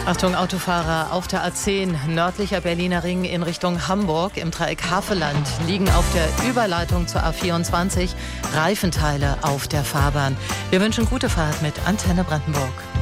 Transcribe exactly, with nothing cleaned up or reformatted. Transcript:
Achtung, Autofahrer auf der A zehn, nördlicher Berliner Ring in Richtung Hamburg. Im Dreieck Havelland liegen auf der Überleitung zur A vierundzwanzig Reifenteile auf der Fahrbahn. Wir wünschen gute Fahrt mit Antenne Brandenburg.